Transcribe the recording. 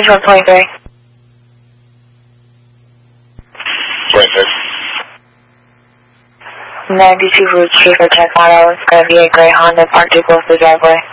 Change 123. 26. 92 Route Street for check auto. It's going to be a gray Honda parked too close to the driveway.